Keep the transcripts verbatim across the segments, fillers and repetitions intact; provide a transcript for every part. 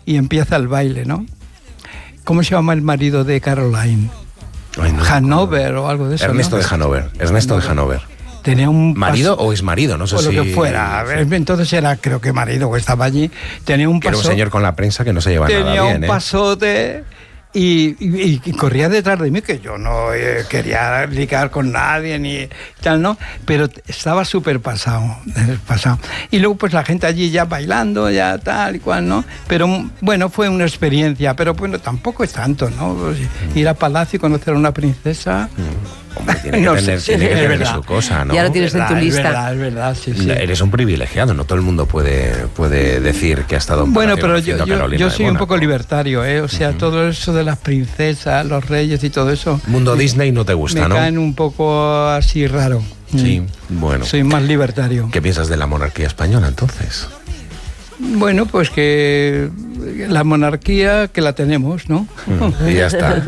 y empieza el baile, ¿no? ¿Cómo se llama el marido de Caroline? Ay, no, Hanover o algo de eso. Ernesto ¿no? de Hanover. Ernesto de Hanover. Tenía un ¿Marido paso, o es marido? No sé o si... lo que fuera. Sí. Entonces era, creo que marido, o estaba allí. Tenía un paso. Era un señor con la prensa que no se lleva tenía nada bien. un ¿eh? pasote y, y, y corría detrás de mí, que yo no eh, quería ligar con nadie ni tal, ¿no? Pero estaba súper pasado, pasado. Y luego pues la gente allí ya bailando, ya tal y cual, ¿no? Pero bueno, fue una experiencia, pero bueno, tampoco es tanto, ¿no? Pues, ir a Palacio y conocer a una princesa... Mm. Hombre, tiene que no tener, sé, tiene que es tener verdad. su cosa, ¿no? Ya lo tienes en tu Es lista. verdad, es verdad, sí, sí. Eres un privilegiado, no todo el mundo puede, puede decir que ha estado en Bueno, Palacio pero conociendo yo, a yo, Carolina yo de soy un Mónaco. poco libertario, ¿eh? O sea, uh-huh. todo eso de las princesas, los reyes y todo eso... Mundo Disney no te gusta, me ¿no? Me caen un poco así raro. Sí, mm. bueno. Soy más libertario. ¿Qué piensas de la monarquía española, entonces? Bueno, pues que la monarquía que la tenemos, ¿no? Mm, y ya está.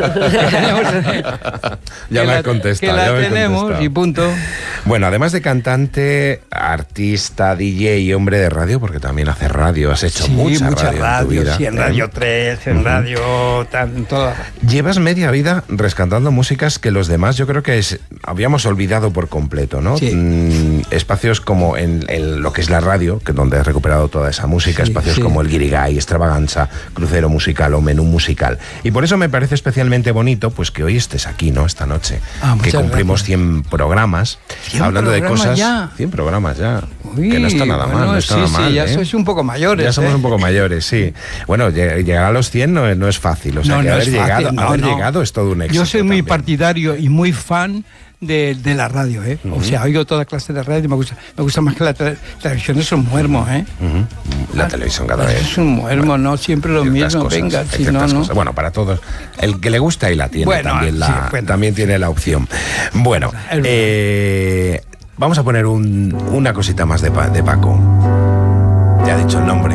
ya me has contestado. Que la ya me tenemos contestado. y punto. Bueno, además de cantante, artista, D J y hombre de radio, porque también hace radio, has hecho sí, mucha, mucha radio, radio en tu vida. Sí, en Radio tres, en uh-huh. Radio... Tan, toda. Llevas media vida rescatando músicas que los demás yo creo que es, habíamos olvidado por completo, ¿no? Sí. Mm, espacios como en, en lo que es la radio, que donde has recuperado toda esa música, sí, espacios sí. como el Guirigay, Extravaganza, Crucero Musical o Menú Musical. Y por eso me parece especialmente bonito pues que hoy estés aquí, ¿no? Esta noche. Ah, que cumplimos gracias. cien programas, cien hablando de cosas... Ya. cien programas ya. Uy, que no está nada bueno, mal, no está sí, nada sí, mal. ya ¿eh? sois un poco mayores. Ya somos ¿eh? un poco mayores, sí. Bueno, llegar a los cien no es, no es fácil. O sea, no, que no haber, es fácil, llegado, no, haber no. llegado es todo un éxito. Yo soy muy también. partidario y muy fan de, de la radio, ¿eh? Uh-huh. O sea, oigo toda clase de radio y me gusta, me gusta más que la te- televisión, es un muermo, ¿eh? Uh-huh. La televisión cada vez. Es un muermo, bueno, no siempre lo mismo, cosas, venga, si no, no. Cosas. Bueno, para todos, el que le gusta y la tiene, bueno, también, la, sí, bueno. también tiene la opción. Bueno, eh, vamos a poner un, una cosita más de, de Paco. Ya ha dicho el nombre.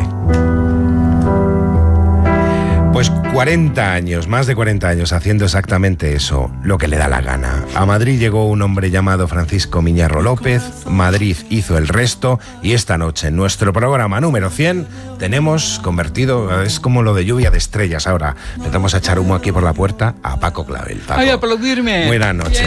Pues cuarenta años, más de cuarenta años haciendo exactamente eso, lo que le da la gana. A Madrid llegó un hombre llamado Francisco Miñarro López, Madrid hizo el resto y esta noche en nuestro programa número cien tenemos convertido, es como lo de lluvia de estrellas ahora, empezamos a echar humo aquí por la puerta a Paco Clavel. Paco, ¡ay, aplaudirme! Buenas noches.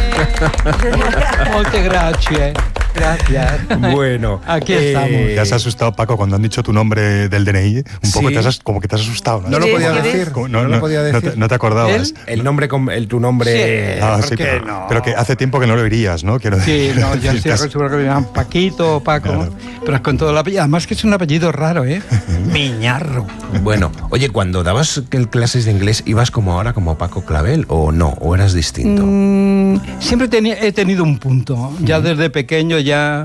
Muchas gracias. Gracias. Bueno, aquí eh, estamos. Te has asustado, Paco, cuando han dicho tu nombre del D N I. Un poco ¿Sí? te has, como que te has asustado, ¿no? No lo podía ¿Quieres? decir. Como- No, lo podía no decir. te, no te acordabas. ¿Él? El nombre, con- el, tu nombre. Sí. Ah, ¿por sí, qué pero, no? pero que hace tiempo que no lo oirías, ¿no? Quiero Sí, decir. no, ya Te estoy has- acostumbrado que me llaman Paquito o Paco, Claro. pero es con todo el apellido. Además que es un apellido raro, ¿eh? Miñarro. Bueno, oye, cuando dabas el- clases de inglés, ¿ibas como ahora, como Paco Clavel, o no? ¿O eras distinto? Mm, siempre tenía, he tenido un punto. Ya Mm. desde pequeño ya,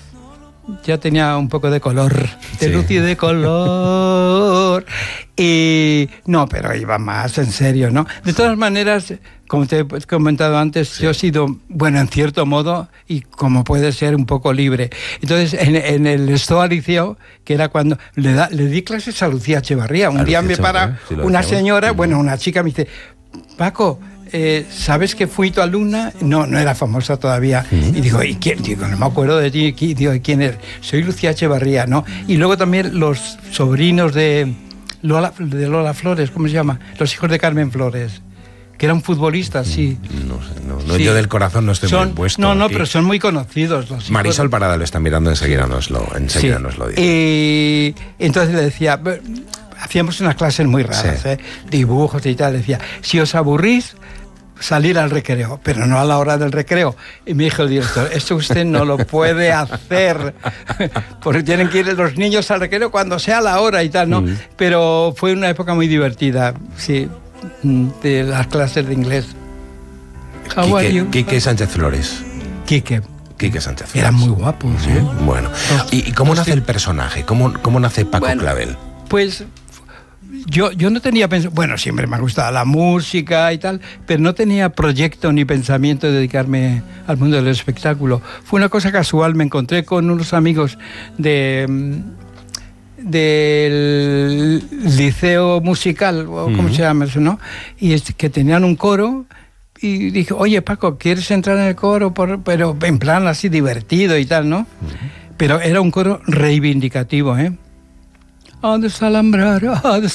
ya tenía un poco de color, de Sí. luz y de color. Y no, pero iba más en serio, ¿no? De todas maneras, como te he comentado antes, sí. yo he sido, bueno, en cierto modo, y como puede ser, un poco libre. Entonces, en, en el Estoa Liceo, que era cuando le, da, le di clases a Lucía Echevarría. Un A día Lucía me para Echevarría, sí, lo una decíamos. señora, Sí. bueno, una chica me dice, Paco, eh, ¿sabes que fui tu alumna? No, no era famosa todavía. Uh-huh. Y digo, ¿y quién? Digo, no me acuerdo de ti. Y digo, ¿quién eres? Soy Lucía Echevarría, ¿no? Y luego también los sobrinos de Lola, de Lola Flores, ¿cómo se llama? Los hijos de Carmen Flores, que eran futbolistas, sí. No sé, no, no, Sí. yo del corazón no estoy son, muy puesto. No, no, aquí. pero son muy conocidos los hijos. Marisol Parada lo está mirando, enseguida nos lo, enseguida Sí. nos lo dice. Y entonces le decía, hacíamos unas clases muy raras, Sí. ¿eh? Dibujos y tal. Le decía, si os aburrís, salir al recreo, pero no a la hora del recreo. Y me dijo el director, esto usted no lo puede hacer, porque tienen que ir los niños al recreo cuando sea la hora y tal, ¿no? Mm. Pero fue una época muy divertida, sí, de las clases de inglés. How are you? Quique Sánchez Flores. Quique. Quique Sánchez Flores. Eran muy guapos, ¿eh? Bueno, ¿y, y cómo nace el personaje? ¿Cómo, cómo nace Paco bueno, Clavel? Pues... Yo, yo no tenía pensado, bueno, siempre me ha gustado la música y tal, pero no tenía proyecto ni pensamiento de dedicarme al mundo del espectáculo. Fue una cosa casual, me encontré con unos amigos de del liceo musical, o ¿cómo uh-huh. se llama eso, no? Y es que tenían un coro y dije, oye Paco, ¿quieres entrar en el coro? Por, pero en plan así divertido y tal, ¿no? Uh-huh. Pero era un coro reivindicativo, ¿eh? Ha de salambrar, ha de